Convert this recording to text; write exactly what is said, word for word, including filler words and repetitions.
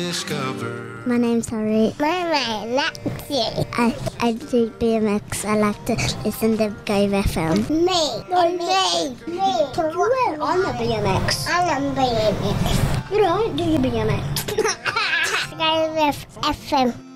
Discover. My name's Harry. My name's Lexi. I, I do B M X. I like to listen to Gove F M. Me. No, me. Me. You went on the B M X. I'm on B M X. You don't do your B M X. Gove F M.